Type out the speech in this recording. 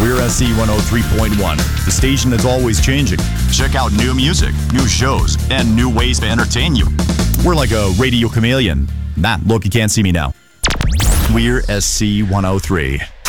We're SC 103.1, the station that's always changing. Check out new music, new shows, and new ways to entertain you. We're like a radio chameleon. Look, you can't see me now. We're SC 103.